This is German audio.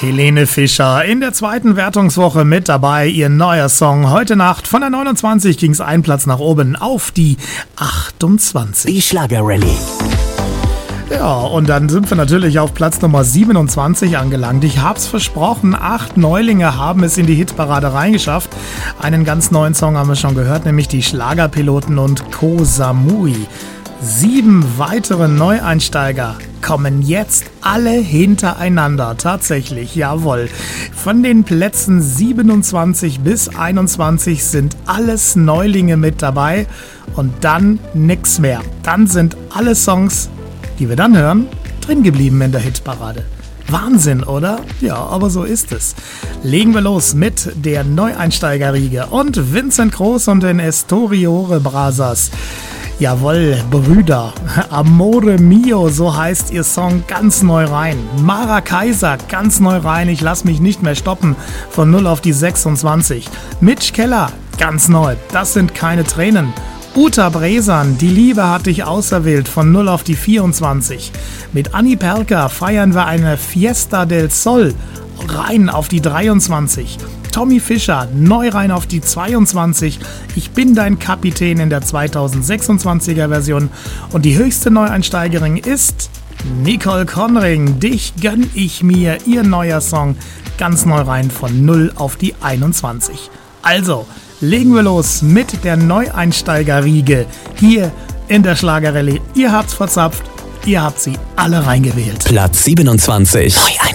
Helene Fischer in der zweiten Wertungswoche mit dabei, ihr neuer Song. Heute Nacht von der 29 ging es einen Platz nach oben auf die 28. Die Schlager-Rallye. Ja, und dann sind wir natürlich auf Platz Nummer 27 angelangt. Ich hab's versprochen, 8 Neulinge haben es in die Hitparade reingeschafft. Einen ganz neuen Song haben wir schon gehört, nämlich die Schlagerpiloten und Koh Samui. 7 weitere Neueinsteiger kommen jetzt alle hintereinander. Tatsächlich, jawohl. Von den Plätzen 27 bis 21 sind alles Neulinge mit dabei. Und dann nix mehr. Dann sind alle Songs, die wir dann hören, drin geblieben in der Hitparade. Wahnsinn, oder? Ja, aber so ist es. Legen wir los mit der Neueinsteigerriege und Vincent Groß und den Estoriore Brazers. Jawohl, Brüder. Amore Mio, so heißt ihr Song, ganz neu rein. Mara Kaiser, ganz neu rein. Ich lass mich nicht mehr stoppen. Von 0 auf die 26. Mitch Keller, ganz neu. Das sind keine Tränen. Uta Bresan, die Liebe hat dich auserwählt, von 0 auf die 24. Mit Anni Perker feiern wir eine Fiesta del Sol, rein auf die 23. Tommy Fischer, neu rein auf die 22. Ich bin dein Kapitän in der 2026er Version. Und die höchste Neueinsteigerin ist Nicole Conring. Dich gönn ich mir, ihr neuer Song, ganz neu rein von 0 auf die 21. Also, legen wir los mit der Neueinsteigerriege hier in der Schlagerrallye. Ihr habt's verzapft, ihr habt sie alle reingewählt. Platz 27. Neueinsteiger.